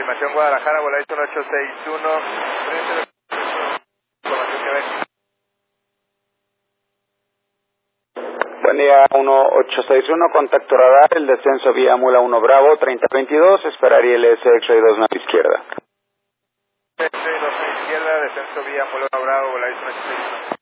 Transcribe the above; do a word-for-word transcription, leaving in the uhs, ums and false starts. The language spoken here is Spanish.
Información Guadalajara, Volaris uno ocho seis uno. Información que ven. Buen día, uno ocho seis uno, contacto radar, el descenso vía Mula uno Bravo, treinta veintidós, esperaría el S X-Ray dos a la izquierda. S X-Ray dos a la izquierda, descenso vía Mula uno Bravo, Volaris uno ocho seis uno.